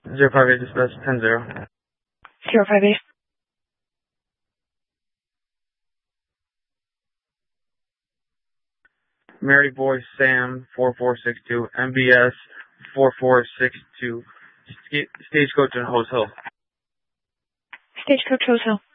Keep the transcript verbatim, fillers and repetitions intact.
Zero five eight dispatch ten zero. Zero five eight. Mary Boy Sam four four six two M B S four four six two Stagecoach in Hose Hill. Stagecoach Hose Hill.